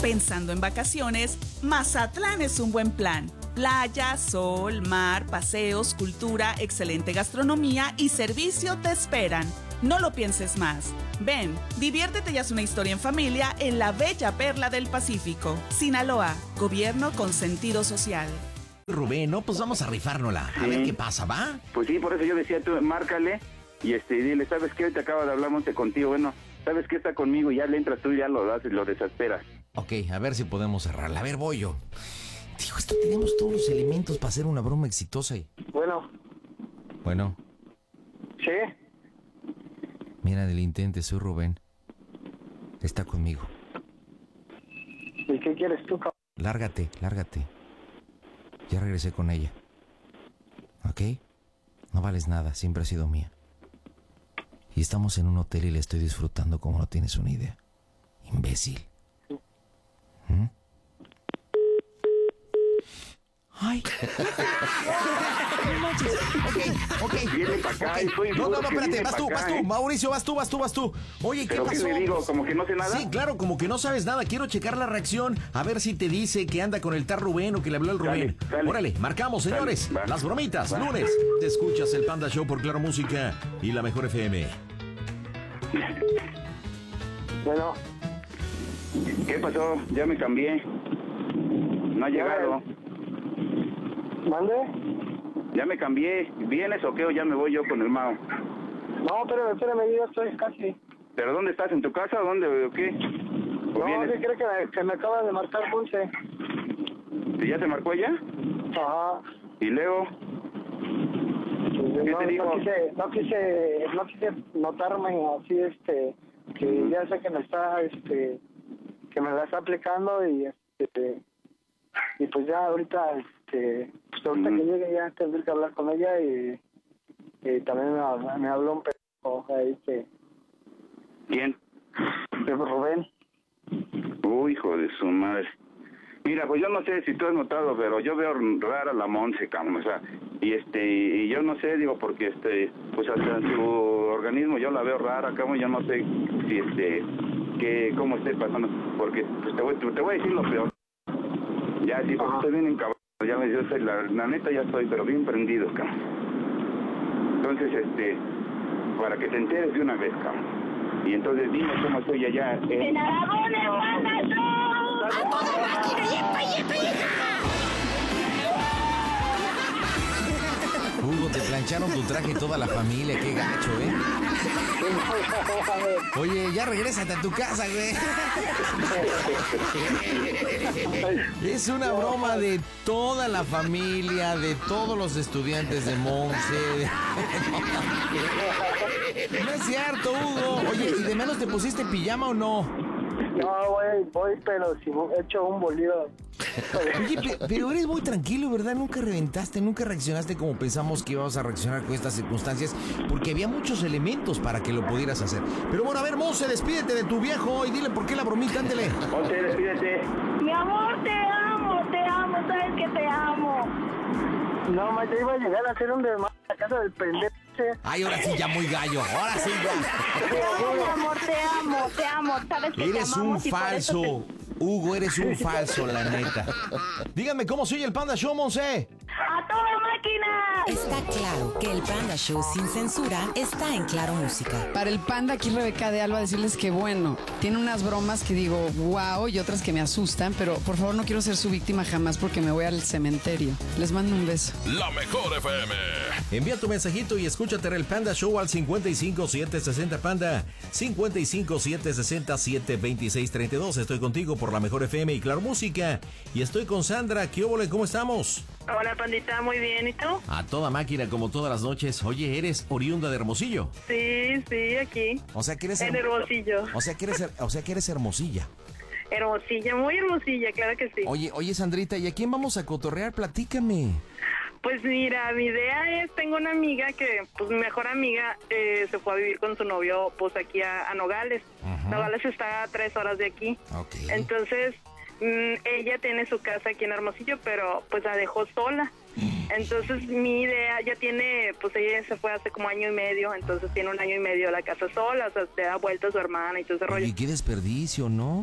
Pensando en vacaciones, Mazatlán es un buen plan. Playa, sol, mar, paseos, cultura, excelente gastronomía y servicio te esperan. No lo pienses más. Ven, diviértete y haz una historia en familia en la bella perla del Pacífico. Sinaloa, gobierno con sentido social. Rubén, no, pues vamos a rifárnosla. A ver qué pasa, ¿va? Pues sí, por eso yo decía, tú márcale y dile, ¿sabes qué? Te acaba de hablar Monte contigo. Bueno, ¿sabes qué? Está conmigo y ya le entras tú y ya lo das y lo desesperas. Ok, a ver si podemos cerrarla. A ver, voy yo. Digo, tenemos todos los elementos para hacer una broma exitosa. Bueno. ¿Sí? Mira, del intente, soy Rubén. Está conmigo. ¿Y qué quieres tú, cabrón? Lárgate. Ya regresé con ella. ¿Ok? No vales nada, siempre has sido mía. Y estamos en un hotel y le estoy disfrutando como no tienes una idea. Imbécil. ¿Mm? ¡Ay! Ok. Viene para acá. Okay. No, espérate, vas tú. Mauricio, vas tú. Oye, ¿qué pasó? ¿Qué le digo? ¿Como que no sé nada? Sí, claro, como que no sabes nada. Quiero checar la reacción, a ver si te dice que anda con el tal Rubén o que le habló el Rubén. Dale. Órale, marcamos, señores. Dale, las bromitas, va. lunes. Te escuchas el Panda Show por Claro Música y la Mejor FM. Bueno. ¿Qué pasó? Ya me cambié. No ha llegado. ¿Mande? Ya me cambié. ¿Vienes o qué? ¿O ya me voy yo con el Mao? No, espérame, yo ya estoy casi. ¿Pero dónde estás? ¿En tu casa o dónde? ¿O qué? ¿O No, vienes? ¿qué cree que me acaba de marcar Ponce? ¿Ya te marcó ella? Ajá. ¿Y Leo? ¿Qué te dijo? No quise notarme así, que ya sé que me está, que me la está aplicando y pues ya ahorita, pues ahorita que llegue ya tendré que hablar con ella y también me habló un pedo ahí que... ¿Quién? Rubén. Uy, hijo de su madre. Mira, pues yo no sé si tú has notado, pero yo veo rara la Monse, cabrón, o sea, y yo no sé, digo, porque pues hasta su organismo yo la veo rara, cabrón, yo no sé si cómo esté pasando, porque pues te voy a decir lo peor. Ya, sí, porque estoy bien encabrado, ya yo soy, la neta ya estoy, pero bien prendido, cabrón. Entonces, para que te enteres de una vez, cabrón. Y entonces dime cómo estoy allá. ¡En Aragón, en Panda Show! ¡A toda máquina, yepa! Hugo, te plancharon tu traje toda la familia, qué gacho, ¿eh? Oye, ya regrésate a tu casa, güey. Es una broma de toda la familia, de todos los estudiantes de Monse. No es cierto, Hugo. Oye, ¿y de menos te pusiste pijama o no? No, güey, voy, pero si he hecho un bolido. Oye, pero eres muy tranquilo, ¿verdad? Nunca reventaste, nunca reaccionaste como pensamos que íbamos a reaccionar con estas circunstancias, porque había muchos elementos para que lo pudieras hacer. Pero bueno, a ver, Monse, despídete de tu viejo y dile por qué la bromita, ándele. Monse, despídete. Mi amor, te amo, sabes que te amo. No, me te iba a llegar a hacer un desmadre a la casa del pendejo. Ay, ahora sí ya muy gallo, ahora sí ya. Te amo, mi amor, te amo. Sabes que Eres te amamos un y por eso falso, Hugo, eres un falso, la neta. Díganme cómo soy el Panda Show, Monse. ¡A toda máquina! Está claro que el Panda Show sin censura está en Claro Música. Para el Panda, aquí Rebeca de Alba, decirles que bueno, tiene unas bromas que digo wow y otras que me asustan, pero por favor no quiero ser su víctima jamás porque me voy al cementerio. Les mando un beso. La Mejor FM. Envía tu mensajito y escúchate el Panda Show al 55760 Panda, 557607262. Estoy contigo por La Mejor FM y Claro Música. Y estoy con Sandra. ¿Qué óvole? ¿Cómo estamos? Hola, pandita, muy bien, ¿y tú? A toda máquina, como todas las noches. Oye, ¿eres oriunda de Hermosillo? Sí, aquí. O sea que eres en Hermosillo. O sea que eres Hermosilla. Hermosilla, muy hermosilla, claro que sí. Oye, Sandrita, ¿y a quién vamos a cotorrear? Platícame. Pues mira, mi idea es, tengo una amiga que, pues mi mejor amiga se fue a vivir con su novio, pues aquí a Nogales. Ajá. Nogales está a 3 horas de aquí. Okay. Entonces, ella tiene su casa aquí en Hermosillo, pero pues la dejó sola. Entonces mi idea ya tiene, pues ella se fue hace como 1 año y medio, entonces tiene 1 año y medio la casa sola, o sea, te da vuelta a su hermana y todo ese rollo. Oye, qué desperdicio, ¿no?